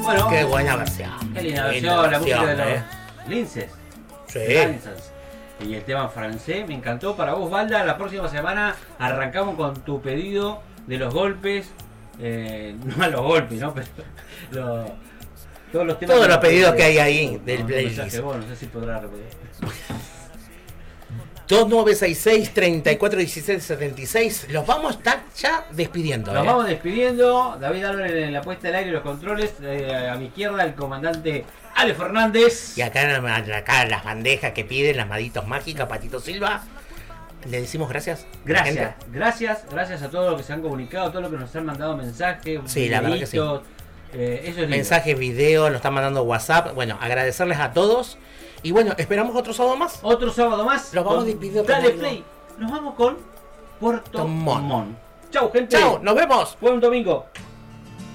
Bueno, Qué buena versión. qué linda versión, la música de los Linces. Sí. Linces. Y el tema en francés, me encantó. Para vos, Valda, la próxima semana arrancamos con tu pedido de los golpes. No a los golpes, ¿no? Pero todos los temas. Todos los pedidos que hay ahí del no, playlist. Bueno, no sé si podrá repetir. 2966-3416-76. Los vamos a estar ya despidiendo. Nos vamos despidiendo. David Álvarez en la puesta del aire y los controles. A mi izquierda el comandante Ale Fernández. Y acá las bandejas que piden, las maditos mágicas, Patito Silva. Le decimos gracias. Gracias a todos los que se han comunicado, a todos los que nos han mandado mensajes, Sí, la verdad que sí. Eso es lindo. Mensajes, videos, nos están mandando WhatsApp. Bueno, agradecerles a todos. Y bueno, esperamos otro sábado más. Otro sábado más. Los vamos despidiendo con Dale algo. play. Nos vamos con Puerto Montt. Montt. Chau, gente. Chao, nos vemos. Buen domingo.